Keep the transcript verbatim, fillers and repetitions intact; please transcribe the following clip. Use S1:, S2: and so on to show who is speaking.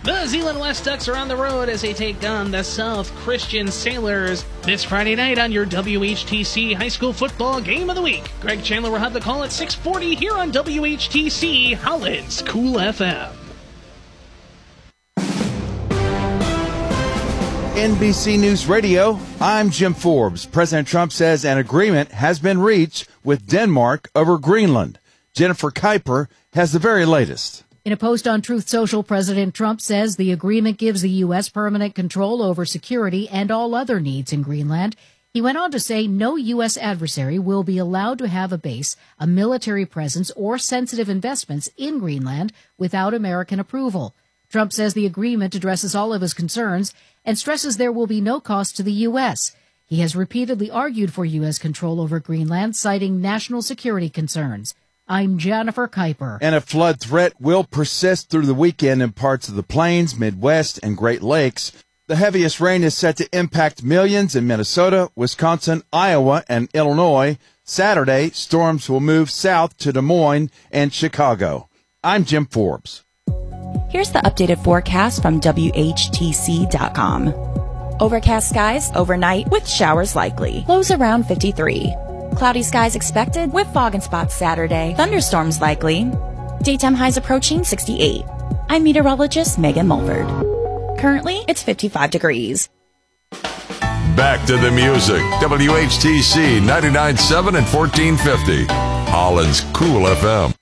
S1: The Zeeland West Ducks are on the road as they take on the South Christian Sailors this Friday night on your W H T C High School Football Game of the Week. Greg Chandler will have the call at six forty here on W H T C Holland's Cool F M.
S2: N B C News Radio, I'm Jim Forbes. President Trump says an agreement has been reached with Denmark over Greenland. Jennifer Kuiper has the very latest.
S3: In a post on Truth Social, President Trump says the agreement gives the U S permanent control over security and all other needs in Greenland. He went on to say no U S adversary will be allowed to have a base, a military presence, or sensitive investments in Greenland without American approval. Trump says the agreement addresses all of his concerns and stresses there will be no cost to the U S. He has repeatedly argued for U S control over Greenland, citing national security concerns. I'm Jennifer Kuiper.
S2: And a flood threat will persist through the weekend in parts of the Plains, Midwest, and Great Lakes. The heaviest rain is set to impact millions in Minnesota, Wisconsin, Iowa, and Illinois. Saturday, storms will move south to Des Moines and Chicago. I'm Jim Forbes.
S4: Here's the updated forecast from W H T C dot com. Overcast skies overnight with showers likely. Lows around fifty-three. Cloudy skies expected with fog and spots Saturday. Thunderstorms likely. Daytime highs approaching sixty-eight. I'm meteorologist Megan Mulford. Currently, it's fifty-five degrees.
S5: Back to the music. W H T C ninety-nine point seven and fourteen fifty. Holland's Cool F M.